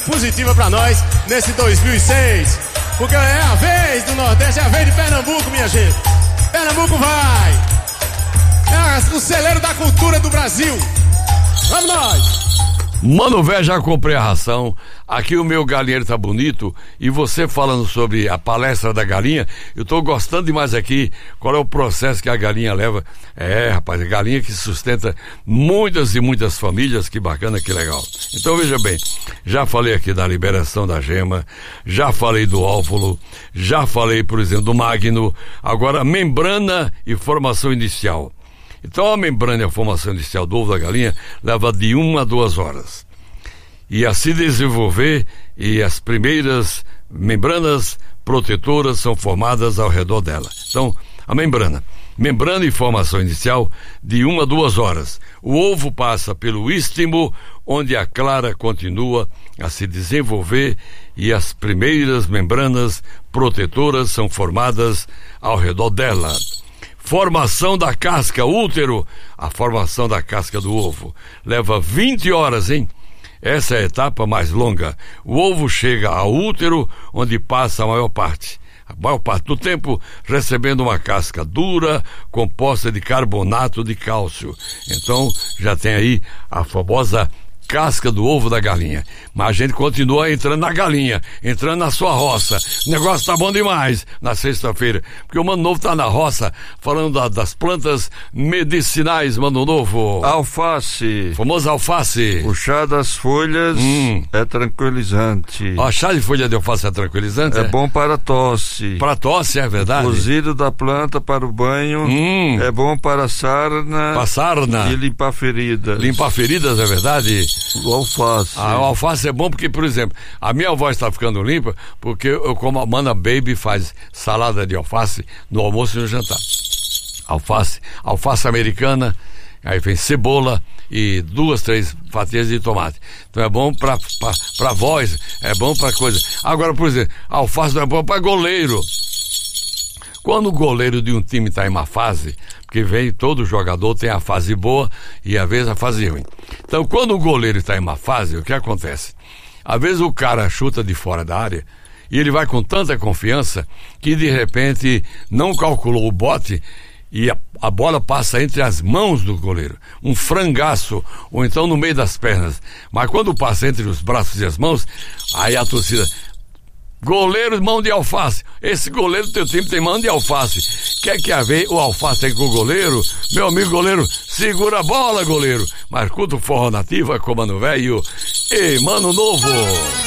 Positiva pra nós nesse 2006, porque é a vez do Nordeste, é a vez de Pernambuco, minha gente. Pernambuco vai! É o celeiro da cultura do Brasil. Vamos nós! Mano, velho, já comprei a ração. Aqui o meu galinheiro tá bonito. E você falando sobre a palestra da galinha, eu tô gostando demais aqui. Qual é o processo que a galinha leva? Rapaz, a galinha que sustenta muitas e muitas famílias. Que bacana, que legal. Então veja bem, já falei aqui da liberação da gema, já falei do óvulo, já falei, por exemplo, do magno. Agora, membrana e formação inicial. Então a membrana e a formação inicial do ovo da galinha leva de 1 a 2 horas. E a se desenvolver, e as primeiras membranas protetoras são formadas ao redor dela. Então, a membrana e formação inicial de 1 a 2 horas. O ovo passa pelo istmo, onde a clara continua a se desenvolver e as primeiras membranas protetoras são formadas ao redor dela. Formação da casca, útero, a formação da casca do ovo. Leva 20 horas, hein? Essa é a etapa mais longa. O ovo chega ao útero, onde passa a maior parte do tempo, recebendo uma casca dura, composta de carbonato de cálcio. Então, já tem aí a famosa casca do ovo da galinha. Mas a gente continua entrando na galinha, entrando na sua roça. O negócio tá bom demais na sexta-feira, porque o Mano Novo tá na roça, falando das plantas medicinais, Mano Novo. Alface. Famoso alface. O chá das folhas é tranquilizante. O chá de folha de alface é tranquilizante? É bom para tosse. Para tosse, é verdade? O cozido da planta para o banho é bom para sarna. Para sarna. E limpar feridas. Limpar feridas, é verdade? O alface. O alface é bom porque, por exemplo, a minha voz está ficando limpa porque eu como a Mana Baby faz salada de alface no almoço e no jantar. Alface americana, aí vem cebola e 2, 3 fatias de tomate. Então é bom pra voz, é bom pra coisa. Agora, por exemplo, alface não é bom pra goleiro. Quando o goleiro de um time está em uma fase, porque vem todo jogador tem a fase boa e às vezes a fase ruim. Então, quando o goleiro está em uma fase, o que acontece? Às vezes o cara chuta de fora da área e ele vai com tanta confiança que de repente não calculou o bote e a bola passa entre as mãos do goleiro, um frangaço, ou então no meio das pernas. Mas quando passa entre os braços e as mãos, aí a torcida... Goleiro, mão de alface. Esse goleiro do teu time tem mão de alface. Quer que a ver o alface aí com o goleiro? Meu amigo goleiro, segura a bola, goleiro. Mas curta o forró nativa com Mano Velho e Mano Novo.